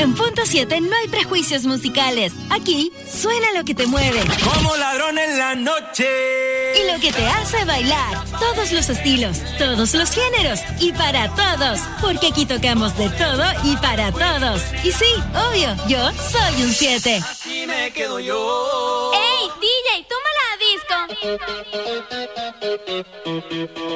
En Punto 7 no hay prejuicios musicales. Aquí suena lo que te mueve. Como ladrón en la noche. Y lo que te hace bailar. Todos los estilos, todos los géneros y para todos. Porque aquí tocamos de todo y para todos. Y sí, obvio, yo soy un 7. Así me quedo yo. ¡Ey, DJ, túmala a disco!